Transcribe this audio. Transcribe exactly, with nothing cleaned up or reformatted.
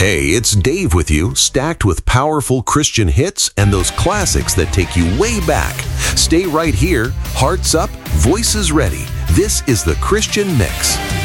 Hey, it's Dave with you, stacked with powerful Christian hits and those classics that take you way back. Stay right here, hearts up, voices ready. This is the Christian Mix.